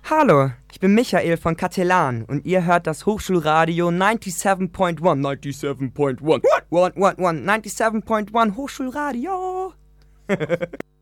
Hallo, ich bin Michael von Katelan und ihr hört das Hochschulradio 97.1. 97.1. 97.1 Hochschulradio.